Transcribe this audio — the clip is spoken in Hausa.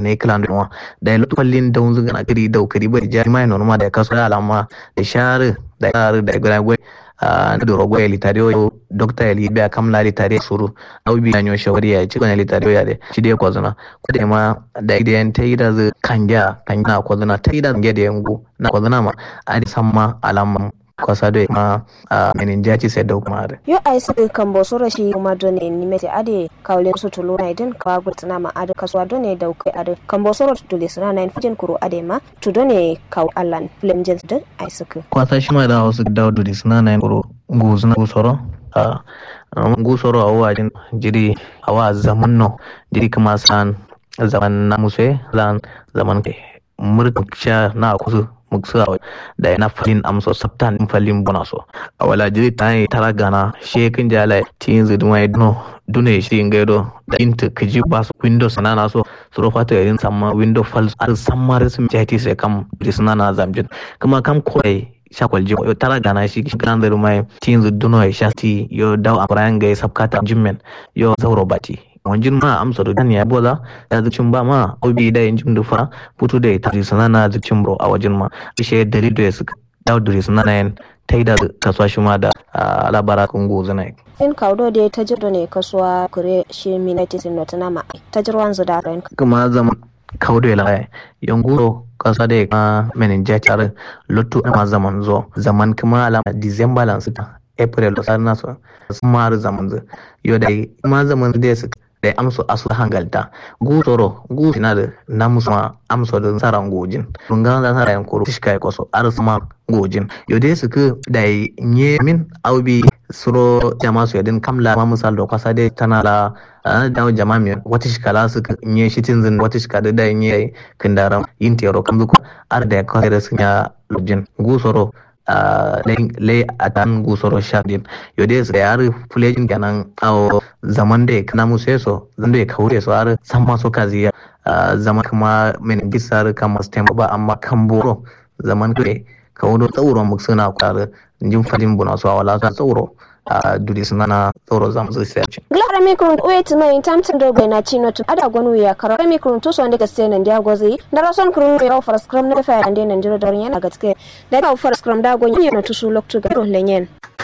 ne klan da da lutu kwallin da unzu gana kiri da kiri bai ja mai normal da kaso alama da share da guragwe na doro gwe litario doctor eli be kamla litario suru au bi anyo shawari ya ci kana litario ya de ci de ko zana ko de ma da idan tayi da kanja ko zana tayi da ngede yangu na ko zana ma a samma alama kwasa da ma meningitis sai da kuma da yo ai sai kan bo so rashi kuma done ni mete ade kawle so to lona idan ka gurtana ma ade kaswa done da kai ade kan bo so to le sana nine fijin kuro ade ma to done kaw allan flemjens da ai saka kwasa shi ma da wasu da do sana nine kuro nguzuna gusoro gusoro awa jin jiri awa zaman no jiri kuma san zaman na muswe lan zaman ke murksha na kusu muksa da yana falin amso sabtan falin bonaso awala jiri tai taragana shekin jala tin zudumai no dune shi ngaido da inta kiji basu windows nana so suro fata yarin samma window fal ar samma resim jati sai kam disnana zamjin kuma kam koi shakwal ji yo taragana shi kan da rumai tin zuduno ya shati yo daw amran ga sabkata jimmen yo zauro bati wanjin ma amsa da ya bola ya zucin ba ma obi da yanjin dufa putu da ta sana na zucin bro a wajen ma bishe dalilu ya suka dawo da sana na yan tai da kasuwa shi ma da labara kun gozo na in kaudo da ta jirdo ne kasuwa kure shi minati sin notana ma ta jirwan zuda ran kuma zaman kaudo ya lai yanguro kasa da ma meningitis ar lotto ma zaman zo zaman kuma alama December lan suka April da na so mar zaman zo yo dai ma zaman da suka da amso asu hangalta gutoro gutina da namusma amso da saran gojin rungan da saran koro tishkai koso arsuma gojin yode suku da nye min aubi suro jama su yadin kamla ma misal da kwasa da tana la da jama mi wata shikala suka nye shitin zin wata shikala da nye kindaram intero kamzuko ar da kwasa da sunya lojin gusoro le atan gusoro shadin yode su yar fulejin kenan awo zaman da kana musu so zan da kaure su har san ma so kaziya zaman kuma men gisar kama stem ba amma kan boro zaman kai kawo tsoro mu suna kware jin fadin buna so wala sa tsoro dudi suna tsoro zamu sai ci glara mikron wait mai tamtin do na chino to ada gonu ya karo mikron to so ande ka sai nan dia gozi na rason kurun ya offer scrum na fa ande nan jiro da yana gaske da ka offer scrum da gonyi na to su lokto ga lenyen